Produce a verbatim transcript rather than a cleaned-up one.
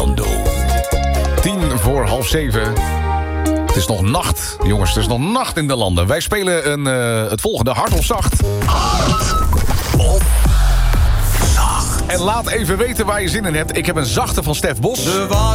Orlando. Tien voor half zeven. Het is nog nacht, jongens. Het is nog nacht in de landen. Wij spelen een, uh, het volgende, hard of zacht. Hard of zacht. En laat even weten waar je zin in hebt. Ik heb een zachte van Stef Bos.